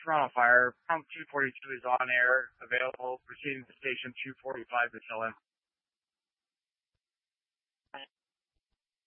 Toronto Fire. Pump 242 is on air, available, proceeding to station 245 to fill in.